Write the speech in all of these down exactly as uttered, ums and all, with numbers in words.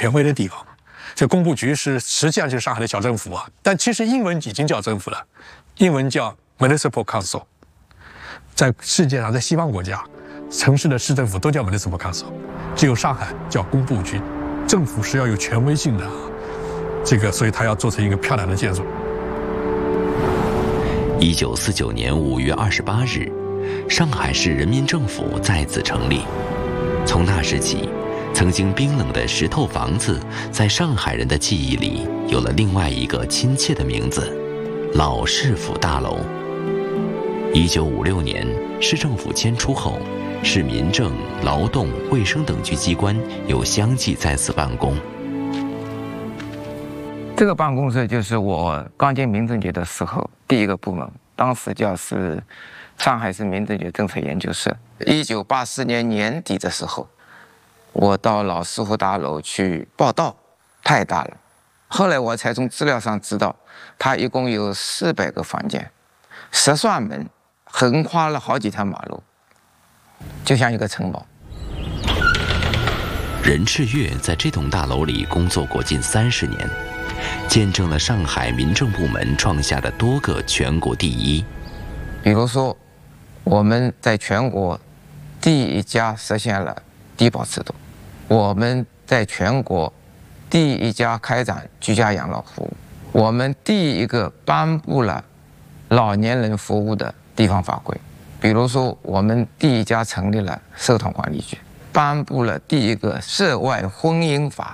权威的地方。这工部局是实际上就是上海的小政府啊，但其实英文已经叫政府了，英文叫 Municipal Council。在世界上，在西方国家，城市的市政府都叫 Municipal Council， 只有上海叫工部局。政府是要有权威性的啊，这个所以它要做成一个漂亮的建筑。 一九四九年五月二十八日，上海市人民政府再次成立。从那时起，曾经冰冷的石头房子，在上海人的记忆里有了另外一个亲切的名字——老市府大楼。一九五六年，市政府迁出后，市民政、劳动、卫生等局机关又相继在此办公。 这个办公室就是我刚进民政局的时候第一个部门，当时叫是上海市民政局政策研究室。一九八四年年底的时候，我到老市府大楼去报道，太大了。后来我才从资料上知道，它一共有四百个房间，十扇门，横跨了好几条马路，就像一个城堡。 任赤月在这栋大楼里工作过近三十年，见证了上海民政部门创下的多个全国第一。 比如说，我们在全国第一家实现了低保制度，我们在全国第一家开展居家养老服务，我们第一个颁布了老年人服务的地方法规，比如说我们第一家成立了社团管理局，颁布了第一个涉外婚姻法。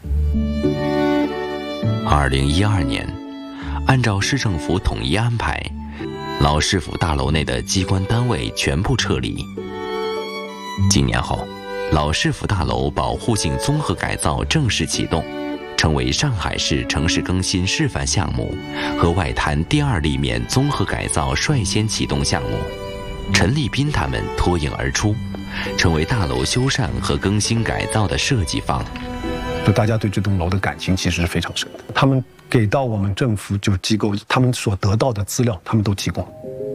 二零一二年，按照市政府统一安排，老市府大楼内的机关单位全部撤离。几年后，老市府大楼保护性综合改造正式启动，成为上海市城市更新示范项目和外滩第二立面综合改造率先启动项目。陈立斌他们脱颖而出，成为大楼修缮和更新改造的设计方。 就大家对这栋楼的感情其实是非常深的，他们给到我们政府就是机构，他们所得到的资料，他们都提供。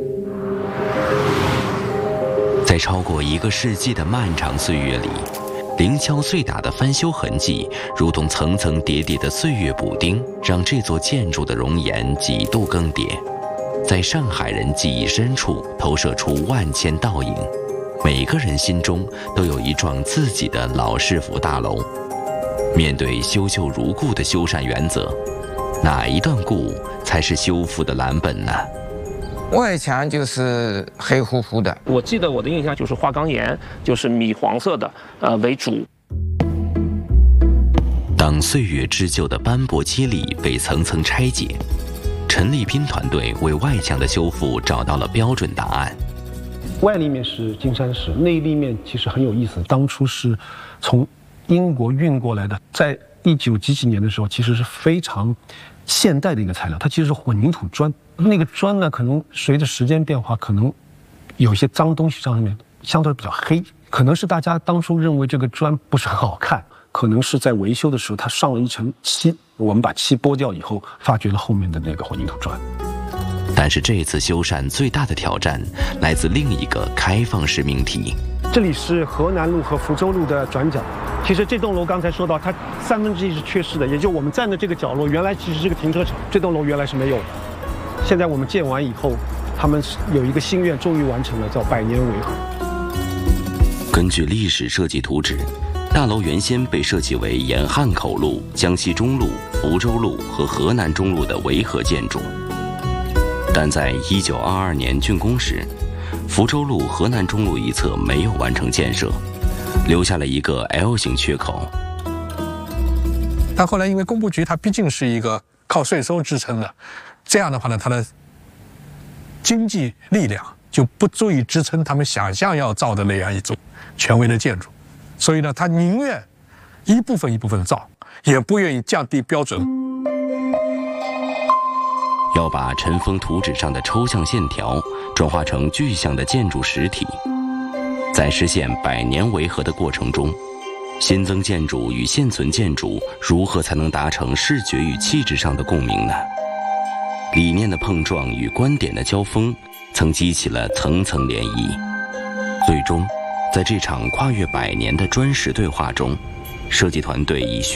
在超过一个世纪的漫长岁月里，零敲碎打的翻修痕迹，如同层层叠叠的岁月补丁，让这座建筑的容颜几度更迭，在上海人记忆深处投射出万千倒影。每个人心中都有一幢自己的老市府大楼。面对修旧如故的修缮原则，哪一段故才是修复的蓝本呢？ 外墙就是黑乎乎的， 我记得我的印象就是花岗岩，就是米黄色的，呃为主。 当岁月织就的斑驳肌理被层层拆解，陈立斌团队为外墙的修复找到了标准答案。 外立面是金山石，内立面其实很有意思，当初是从英国运过来的，在一九几几年的时候，其实是非常现代的一个材料，它其实是混凝土砖。那个砖呢，可能随着时间变化，可能有一些脏东西上面相对比较黑，可能是大家当初认为这个砖不是很好看，可能是在维修的时候它上了一层漆，我们把漆剥掉以后，发掘了后面的那个混凝土砖。 但是这次修缮最大的挑战来自另一个开放式命题。 这里是河南路和福州路的转角。其实这栋楼刚才说到，它三分之一是缺失的，也就我们站的这个角落，原来其实是个停车场，这栋楼原来是没有的。现在我们建完以后，他们有一个心愿终于完成了，叫百年维和。 根据历史设计图纸，大楼原先被设计为沿汉口路、江西中路、福州路和河南中路的维和建筑，但在一九二二年竣工时，福州路、河南中路一侧没有完成建设，留下了一个 L 型缺口。 但后来因为工部局它毕竟是一个靠税收支撑的，这样的话呢，它的经济力量就不足以支撑他们想象要造的那样一种权威的建筑，所以呢，他宁愿一部分一部分造，也不愿意降低标准。 要把尘封图纸上的抽象线条转化成具象的建筑实体，在实现百年维和的过程中，新增建筑与现存建筑如何才能达成视觉与气质上的共鸣呢？理念的碰撞与观点的交锋，曾激起了层层涟漪。最终，在这场跨越百年的砖石对话中，设计团队以